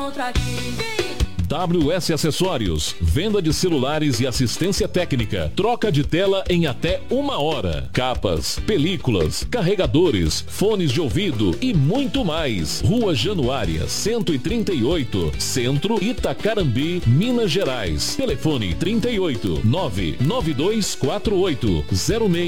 contra ti. WS Acessórios, venda de celulares e assistência técnica, troca de tela em até 1 hora, capas, películas, carregadores, fones de ouvido e muito mais. Rua Januária 138, Centro, Itacarambi, Minas Gerais. Telefone 38 99248 06